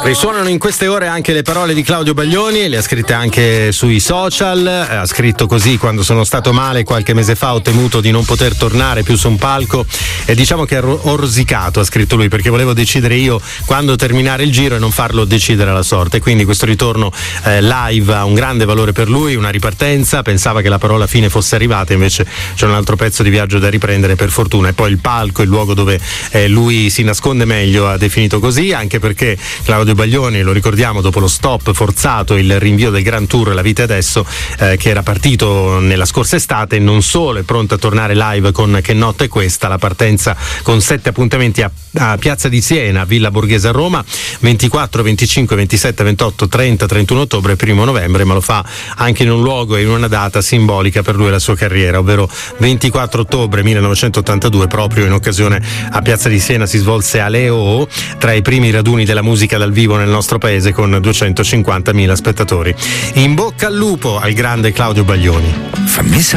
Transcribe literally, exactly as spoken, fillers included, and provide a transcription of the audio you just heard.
Risuonano in queste ore anche le parole di Claudio Baglioni, le ha scritte anche sui social. Ha scritto così: quando sono stato male qualche mese fa ho temuto di non poter tornare più su un palco e diciamo che ho rosicato, ha scritto lui, perché volevo decidere io quando terminare il giro e non farlo decidere alla sorte. Quindi questo ritorno eh, live ha un grande valore per lui, una ripartenza. Pensava che la parola fine fosse arrivata, invece c'è un altro pezzo di viaggio da riprendere, per fortuna. E poi il palco, il luogo dove eh, lui si nasconde meglio, ha definito così, anche perché Claudio Baglioni, lo ricordiamo, dopo lo stop forzato, il rinvio del Grand Tour La Vita Adesso, eh, che era partito nella scorsa estate, non solo è pronto a tornare live con Che notte è questa, la partenza con sette appuntamenti a, a Piazza di Siena, Villa Borghese a Roma, ventiquattro, venticinque, ventisette, ventotto, trenta, trentuno ottobre e primo novembre, ma lo fa anche in un luogo e in una data simbolica per lui e la sua carriera, ovvero ventiquattro ottobre millenovecentottantadue, proprio in occasione a Piazza di Siena si svolse Aleo, tra i primi raduni della musica dal vivo nel nostro paese, con duecentocinquantamila spettatori. In bocca al lupo al grande Claudio Baglioni. Fammi